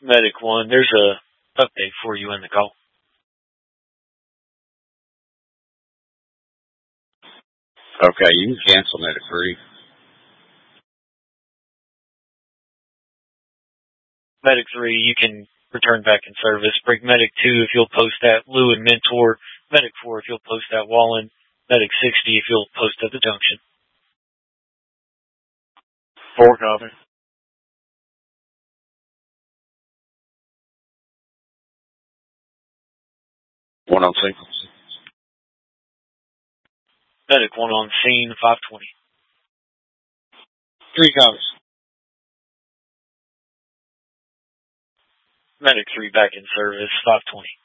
Medic 1, there's a update for you in the call. Okay, you can cancel Medic 3. Medic 3, you can return back in service. Break Medic 2 if you'll post at Lou and Mentor. Medic 4 if you'll post at Wallen. Medic 60 if you'll post at the junction. 4 copy. One on scene. Medic 1 on scene, 520. 3 copies. Medic 3 back in service, 520.